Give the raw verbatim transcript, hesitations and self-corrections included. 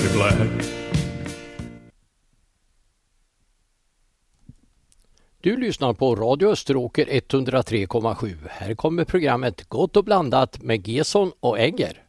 you glad. Du lyssnar på Radio Österåker etthundratre komma sju. Här kommer programmet Gott och blandat med Gesson och Egger.